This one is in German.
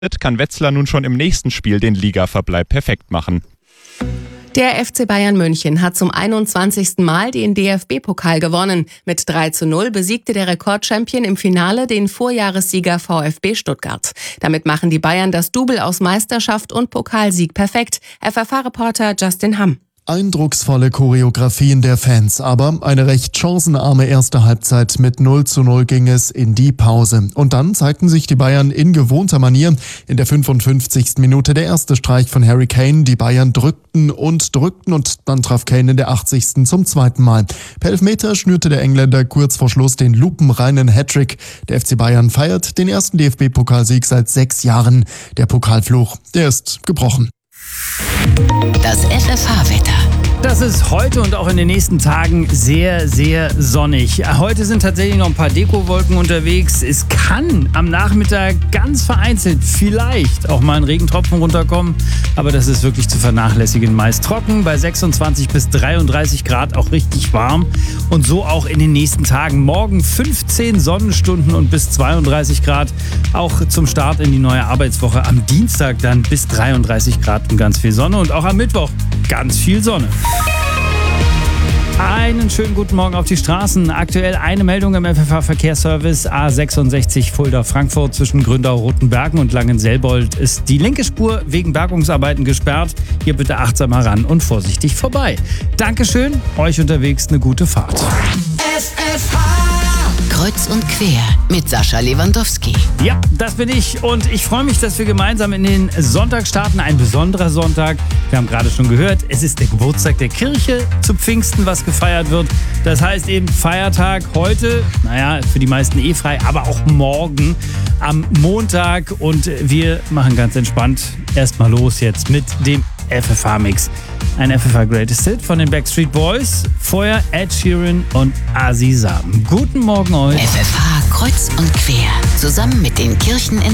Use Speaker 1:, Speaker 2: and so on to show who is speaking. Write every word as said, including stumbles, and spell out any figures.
Speaker 1: kann Wetzlar nun schon im nächsten Spiel den Ligaverbleib perfekt machen.
Speaker 2: Der F C Bayern München hat zum einundzwanzigsten Mal den D F B-Pokal gewonnen. Mit drei zu null besiegte der Rekordchampion im Finale den Vorjahressieger VfB Stuttgart. Damit machen die Bayern das Double aus Meisterschaft und Pokalsieg perfekt. F F H-Reporter Justin Hamm.
Speaker 3: Eindrucksvolle Choreografien der Fans, aber eine recht chancenarme erste Halbzeit. Mit null zu null ging es in die Pause. Und dann zeigten sich die Bayern in gewohnter Manier. In der fünfundfünfzigsten Minute der erste Streich von Harry Kane. Die Bayern drückten und drückten und dann traf Kane in der achtzigsten zum zweiten Mal. Per Elfmeter schnürte der Engländer kurz vor Schluss den lupenreinen Hattrick. Der F C Bayern feiert den ersten D F B-Pokalsieg seit sechs Jahren. Der Pokalfluch, der ist gebrochen.
Speaker 4: Das F F H-Wetter.
Speaker 5: Das ist heute und auch in den nächsten Tagen sehr, sehr sonnig. Heute sind tatsächlich noch ein paar Dekowolken unterwegs. Es kann am Nachmittag ganz vereinzelt vielleicht auch mal ein Regentropfen runterkommen. Aber das ist wirklich zu vernachlässigen. Meist trocken, bei sechsundzwanzig bis dreiunddreißig Grad, auch richtig warm. Und so auch in den nächsten Tagen. Morgen fünfzehn Sonnenstunden und bis zweiunddreißig Grad. Auch zum Start in die neue Arbeitswoche. Am Dienstag dann bis dreiunddreißig Grad und ganz viel Sonne. Und auch am Mittwoch ganz viel Sonne. Einen schönen guten Morgen auf die Straßen. Aktuell eine Meldung im F F H-Verkehrsservice. A sechsundsechzig Fulda-Frankfurt zwischen Gründau-Rotenbergen und Langenselbold ist die linke Spur wegen Bergungsarbeiten gesperrt. Hier bitte achtsam heran und vorsichtig vorbei. Dankeschön, euch unterwegs eine gute Fahrt.
Speaker 4: F F H Kreuz und quer mit Sascha Lewandowski.
Speaker 5: Ja, das bin ich und ich freue mich, dass wir gemeinsam in den Sonntag starten. Ein besonderer Sonntag. Wir haben gerade schon gehört, es ist der Geburtstag der Kirche zu Pfingsten, was gefeiert wird. Das heißt eben Feiertag heute, naja, für die meisten eh frei, aber auch morgen am Montag. Und wir machen ganz entspannt erstmal los jetzt mit dem F F H-Mix. Ein F F H Greatest Hit von den Backstreet Boys. Vorher Ed Sheeran und Azizam. Guten Morgen euch.
Speaker 4: F F H Kreuz und quer. Zusammen mit den Kirchen in